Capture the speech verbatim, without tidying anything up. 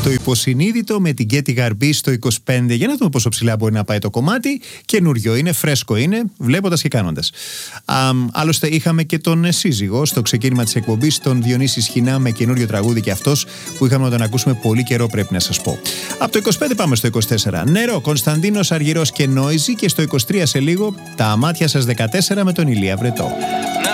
Το υποσυνείδητο με την Κέτι Γαρμπή στο είκοσι πέντε. Για να δούμε πόσο ψηλά μπορεί να πάει το κομμάτι. Καινούριο είναι, φρέσκο είναι, βλέποντας και κάνοντας. Α, άλλωστε είχαμε και τον σύζυγο στο ξεκίνημα της εκπομπής, τον Διονύση Σχοινά, με καινούριο τραγούδι και αυτός που είχαμε να τον ακούσουμε πολύ καιρό, πρέπει να σας πω. Από το είκοσι πέντε πάμε στο είκοσι τέσσερα. Νερό, Κωνσταντίνος Αργυρός και Νόιζη, και στο είκοσι τρία σε λίγο τα μάτια σας δεκατέσσερα με τον Ηλία Βρετό.